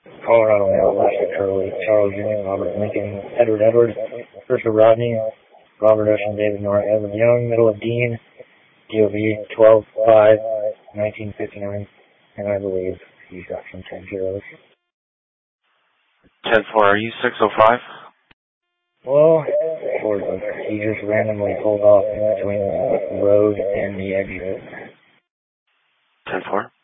Colorado Mail, Curly, Charles Jr., Robert Lincoln, Edward Edwards, Christopher Rodney, Robert Ocean, David Nora, Evan Young, middle of Dean, DOV 12/5/1959, and I believe he's got some 10 zeros. 10-4, are you 605? Well, sort of. He just randomly pulled off in between the road and the exit. 10-4.